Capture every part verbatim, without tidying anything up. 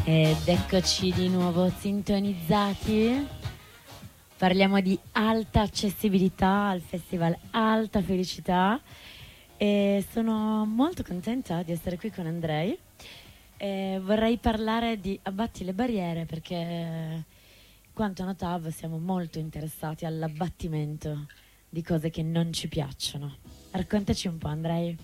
Ed eccoci di nuovo sintonizzati. Parliamo di alta accessibilità al Festival Alta Felicità e sono molto contenta di essere qui con Andrei. E vorrei parlare di Abbatti le barriere perché quanto a Tav siamo molto interessati all'abbattimento di cose che non ci piacciono. Raccontaci un po', Andrei.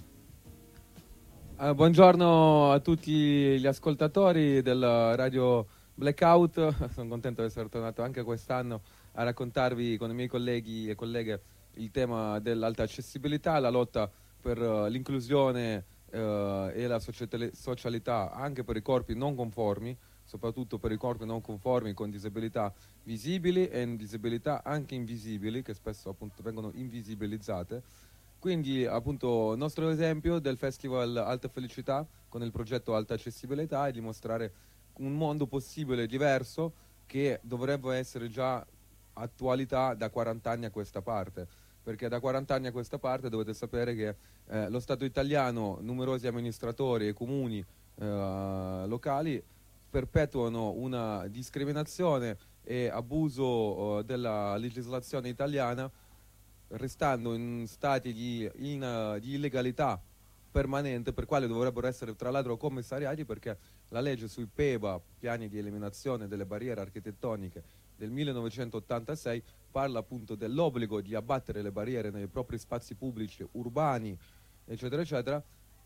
Uh, buongiorno a tutti gli ascoltatori del Radio Blackout. Sono contento di essere tornato anche quest'anno a raccontarvi con i miei colleghi e colleghe il tema dell'alta accessibilità, la lotta per uh, l'inclusione uh, e la socialità anche per i corpi non conformi, soprattutto per i corpi non conformi con disabilità visibili e disabilità anche invisibili, che spesso appunto vengono invisibilizzate. Quindi appunto il nostro esempio del Festival Alta Felicità con il progetto Alta Accessibilità è dimostrare un mondo possibile diverso che dovrebbe essere già attualità da quaranta anni a questa parte, perché da quaranta anni a questa parte dovete sapere che eh, lo Stato italiano, numerosi amministratori e comuni eh, locali perpetuano una discriminazione e abuso eh, della legislazione italiana, restando in stati di, in, uh, di illegalità permanente, per quale dovrebbero essere tra l'altro commissariati, perché la legge sui P E B A, piani di eliminazione delle barriere architettoniche del millenovecentottantasei, parla appunto dell'obbligo di abbattere le barriere nei propri spazi pubblici urbani, eccetera eccetera,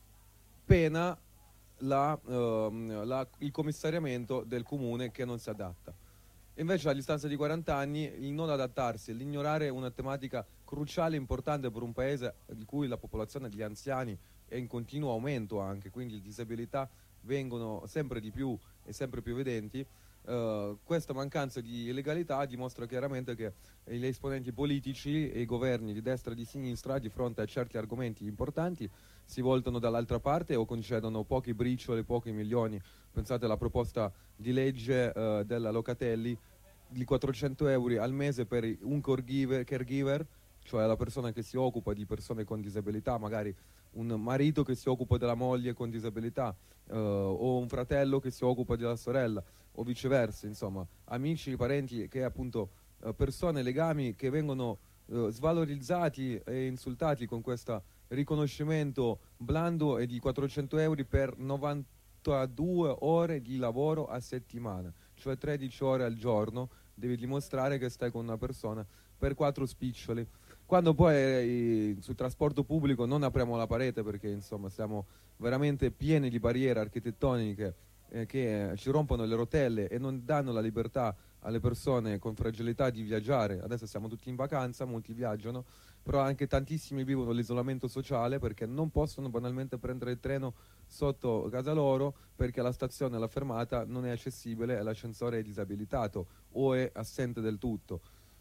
pena la, uh, la, il commissariamento del comune che non si adatta. Invece a distanza di quaranta anni il non adattarsi, l'ignorare una tematica cruciale e importante per un paese di cui la popolazione di anziani è in continuo aumento anche, quindi le disabilità vengono sempre di più e sempre più evidenti, eh, questa mancanza di legalità dimostra chiaramente che gli esponenti politici e i governi di destra e di sinistra, di fronte a certi argomenti importanti, si voltano dall'altra parte o concedono pochi bricioli, pochi milioni. Pensate alla proposta di legge eh, della Locatelli di quattrocento euro al mese per un caregiver, caregiver, cioè la persona che si occupa di persone con disabilità, magari un marito che si occupa della moglie con disabilità eh, o un fratello che si occupa della sorella o viceversa, insomma, amici, parenti, che appunto eh, persone, legami che vengono eh, svalorizzati e insultati con questo riconoscimento blando e di quattrocento euro per novantadue ore di lavoro a settimana, cioè tredici ore al giorno devi dimostrare che stai con una persona per quattro spiccioli. Quando poi eh, sul trasporto pubblico non apriamo la parete, perché insomma siamo veramente pieni di barriere architettoniche eh, che ci rompono le rotelle e non danno la libertà alle persone con fragilità di viaggiare. Adesso siamo tutti in vacanza, molti viaggiano, però anche tantissimi vivono l'isolamento sociale perché non possono banalmente prendere il treno sotto casa loro perché la stazione, la fermata non è accessibile e l'ascensore è disabilitato o è assente del tutto.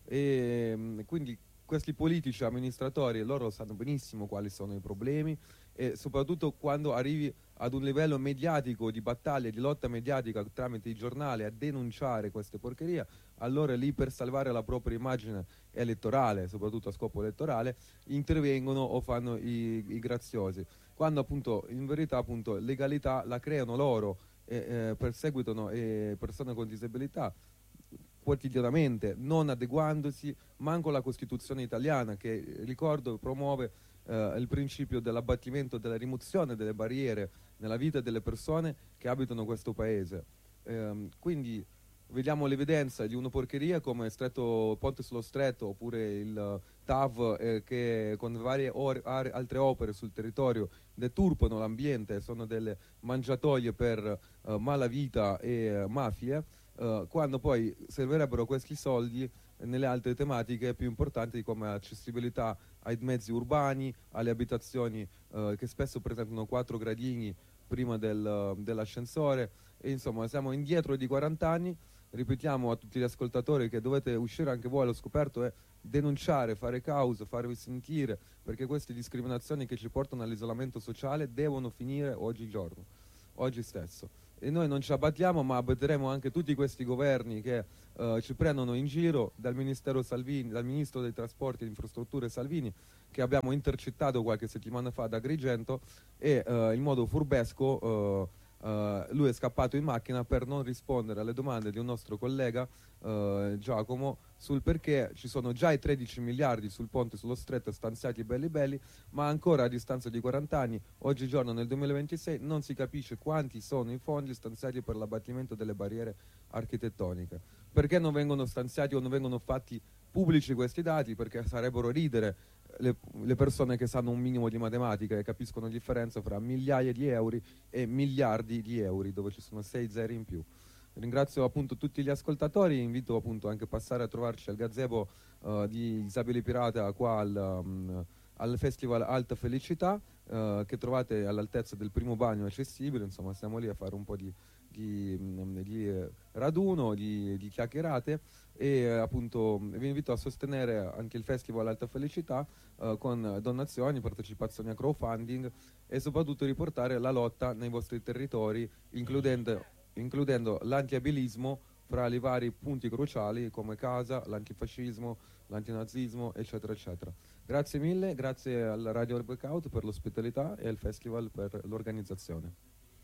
E quindi questi politici amministratori, loro sanno benissimo quali sono i problemi e soprattutto quando arrivi ad un livello mediatico di battaglia, di lotta mediatica tramite i giornali a denunciare queste porcherie, allora lì per salvare la propria immagine elettorale, soprattutto a scopo elettorale, intervengono o fanno i, i graziosi. Quando appunto in verità appunto legalità la creano loro e eh, perseguitano eh, persone con disabilità quotidianamente, non adeguandosi manco alla Costituzione italiana che, ricordo, promuove eh, il principio dell'abbattimento, della rimozione delle barriere nella vita delle persone che abitano questo paese. Eh, quindi vediamo l'evidenza di una porcheria come il stretto, Ponte sullo Stretto oppure il T A V eh, che con varie or- ar- altre opere sul territorio deturpano l'ambiente, sono delle mangiatoie per eh, malavita e eh, mafie. Uh, quando poi servirebbero questi soldi nelle altre tematiche più importanti come accessibilità ai mezzi urbani, alle abitazioni uh, che spesso presentano quattro gradini prima del, uh, dell'ascensore e insomma siamo indietro di quaranta anni. Ripetiamo a tutti gli ascoltatori che dovete uscire anche voi allo scoperto e denunciare, fare causa, farvi sentire, perché queste discriminazioni che ci portano all'isolamento sociale devono finire oggigiorno, oggi stesso. E noi non ci abbattiamo, ma abbatteremo anche tutti questi governi che uh, ci prendono in giro, dal Ministero Salvini, dal Ministro dei Trasporti e Infrastrutture Salvini, che abbiamo intercettato qualche settimana fa ad Agrigento, e uh, in modo furbesco uh, uh, lui lui è scappato in macchina per non rispondere alle domande di un nostro collega, eh, Giacomo, sul perché ci sono già i tredici miliardi sul ponte sullo stretto stanziati belli belli, ma ancora a distanza di quaranta anni, oggigiorno nel duemilaventisei, non si capisce quanti sono i fondi stanziati per l'abbattimento delle barriere architettoniche. Perché non vengono stanziati o non vengono fatti pubblici questi dati? Perché sarebbero ridere le, le persone che sanno un minimo di matematica e capiscono la differenza fra migliaia di euro e miliardi di euro, dove ci sono sei zeri in più. Ringrazio appunto tutti gli ascoltatori, invito appunto anche a passare a trovarci al gazebo uh, di Isabelle Pirata qua al, um, al Festival Alta Felicità, uh, che trovate all'altezza del primo bagno accessibile. Insomma, stiamo lì a fare un po' di, di, di eh, raduno, di, di chiacchierate, e eh, appunto vi invito a sostenere anche il Festival Alta Felicità uh, con donazioni, partecipazioni a crowdfunding, e soprattutto riportare la lotta nei vostri territori, includendo includendo l'antiabilismo fra i vari punti cruciali come casa, l'antifascismo, l'antinazismo, eccetera, eccetera. Grazie mille, grazie al Radio Blackout per l'ospitalità e al Festival per l'organizzazione.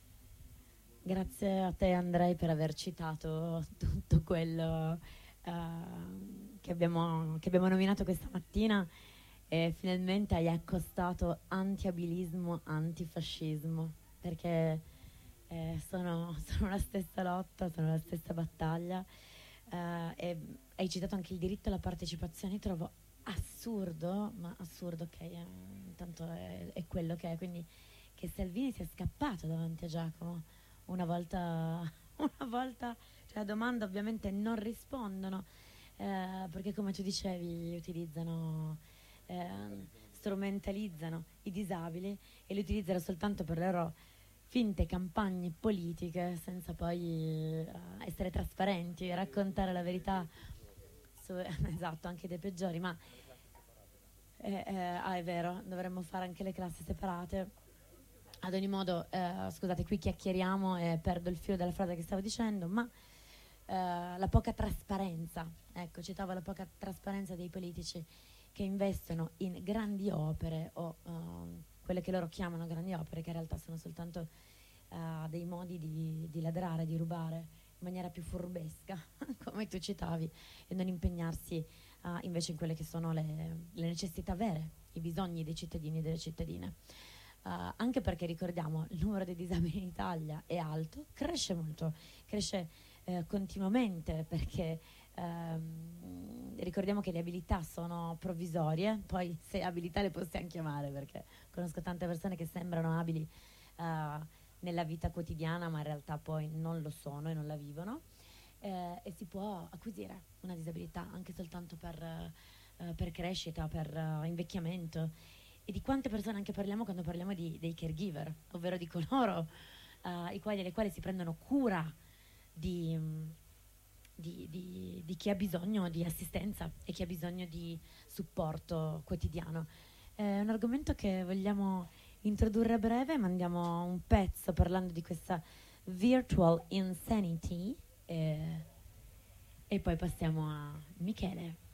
Grazie a te, Andrei, per aver citato tutto quello uh, che, abbiamo, che abbiamo nominato questa mattina, e finalmente hai accostato antiabilismo, antifascismo, perché Eh, sono, sono la stessa lotta, sono la stessa battaglia, eh, e hai citato anche il diritto alla partecipazione. Trovo assurdo, ma assurdo, ok, eh, intanto è, è quello che è, quindi che Salvini sia scappato davanti a Giacomo una volta, una volta, cioè la domanda ovviamente non rispondono, eh, perché come tu dicevi utilizzano, eh, strumentalizzano i disabili e li utilizzano soltanto per le loro finte campagne politiche, senza poi uh, essere trasparenti e raccontare la verità su, esatto, anche dei peggiori. Ma eh, eh, ah, è vero, dovremmo fare anche le classi separate. Ad ogni modo, eh, scusate, qui chiacchieriamo e perdo il filo della frase che stavo dicendo, ma eh, la poca trasparenza, ecco, citavo la poca trasparenza dei politici che investono in grandi opere o uh, quelle che loro chiamano grandi opere, che in realtà sono soltanto uh, dei modi di, di ladrare, di rubare in maniera più furbesca, come tu citavi, e non impegnarsi uh, invece in quelle che sono le, le necessità vere, i bisogni dei cittadini e delle cittadine. Uh, anche perché ricordiamo, il numero dei disabili in Italia è alto, cresce molto, cresce uh, continuamente, perché Um, ricordiamo che le abilità sono provvisorie, poi se abilità le possiamo chiamare, perché conosco tante persone che sembrano abili uh, nella vita quotidiana, ma in realtà poi non lo sono e non la vivono, eh, e si può acquisire una disabilità anche soltanto per, uh, per crescita, per uh, invecchiamento. E di quante persone anche parliamo quando parliamo di, dei caregiver, ovvero di coloro uh, i quali, le quali si prendono cura di... Um, Di, di, di chi ha bisogno di assistenza e chi ha bisogno di supporto quotidiano. È un argomento che vogliamo introdurre a breve, mandiamo un pezzo parlando di questa virtual insanity, e, e poi passiamo a Michele.